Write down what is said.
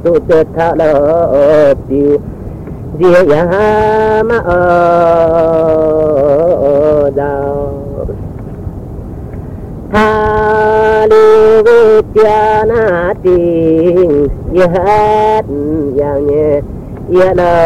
tu tết thà lỡ tiêu dia ya ma đào tha li vi tia na tình ya hát yang nhẹ ya